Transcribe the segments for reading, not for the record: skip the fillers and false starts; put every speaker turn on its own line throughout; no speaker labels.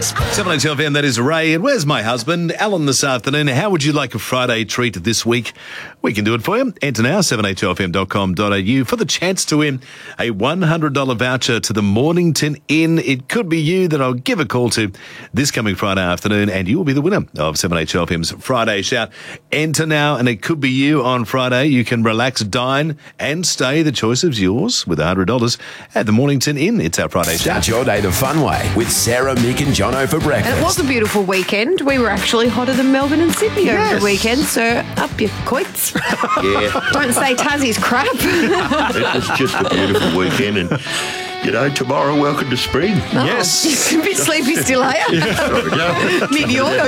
7HLFM, that is Ray. And where's my husband? Alan this afternoon. How would you like a Friday treat this week? We can do it for you. Enter now, 7HLFM.com.au for the chance to win a $100 voucher to the Mornington Inn. It could be you that I'll give a call to this coming Friday afternoon, and you will be the winner of 7HLFM's Friday Shout. Enter now, and it could be you on Friday. You can relax, dine, and stay. The choice is yours with $100 at the Mornington Inn. It's our Friday Shout.
Start your day the fun way with Sarah, Mick and Jono for breakfast.
And it was a beautiful weekend. We were actually hotter than Melbourne and Sydney over the weekend, so up your coits.
Yeah.
Don't say Tassie's crap.
It was just a beautiful weekend, and tomorrow, welcome to spring.
Oh,
Yes.
a bit sleepy still, are you? Mid-yawn.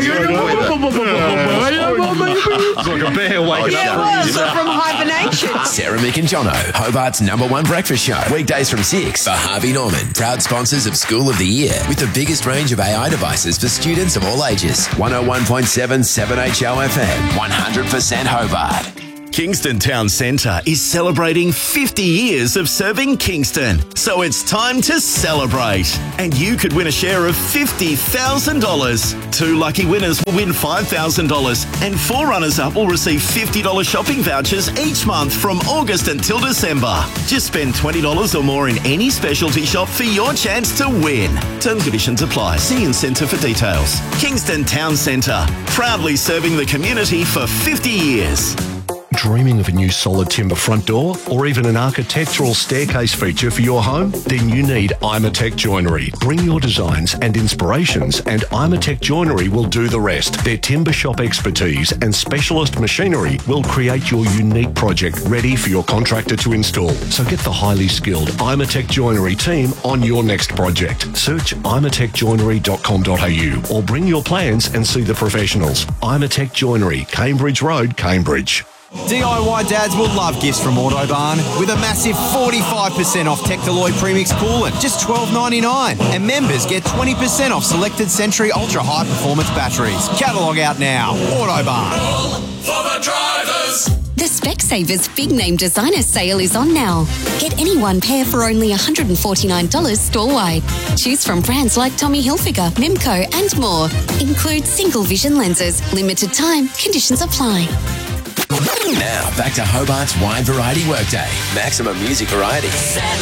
It's like a bear waking
Yeah,
up.
it was from hibernation.
Sarah, Mick and Jono, Hobart's #1 breakfast show. Weekdays from 6 for Harvey Norman, proud sponsors of School of the Year, with the biggest range of AI devices for students of all ages. 101.7 7HLFM, 100% Hobart.
Kingston Town Centre is celebrating 50 years of serving Kingston. So it's time to celebrate. And you could win a share of $50,000. 2 lucky winners will win $5,000 and 4 runners-up will receive $50 shopping vouchers each month from August until December. Just spend $20 or more in any specialty shop for your chance to win. Terms and conditions apply. See Incentive for details. Kingston Town Centre, proudly serving the community for 50 years.
Dreaming of a new solid timber front door or even an architectural staircase feature for your home? Then you need Imatech Joinery. Bring your designs and inspirations and Imatech Joinery will do the rest. Their timber shop expertise and specialist machinery will create your unique project ready for your contractor to install. So get the highly skilled Imatech Joinery team on your next project. Search imatechjoinery.com.au or bring your plans and see the professionals. Imatech Joinery, Cambridge Road, Cambridge.
DIY dads will love gifts from Autobarn with a massive 45% off Tectaloid Premix coolant, just $12.99. And members get 20% off selected Century Ultra High Performance batteries. Catalogue out now. Autobarn.
For the drivers.
The Specsavers Big Name Designer Sale is on now. Get any one pair for only $149 store-wide. Choose from brands like Tommy Hilfiger, Mimco and more. Include single vision lenses. Limited time. Conditions apply.
Now, back to Hobart's wide variety workday. Maximum music variety.